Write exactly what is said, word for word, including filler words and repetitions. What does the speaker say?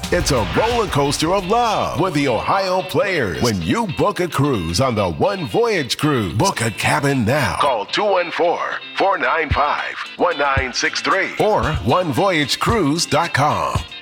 It's a roller coaster of love with the Ohio Players. When you book a cruise on the One Voyage Cruise, book a cabin now. Call two one four, four nine five, one nine six three or one voyage cruise dot com.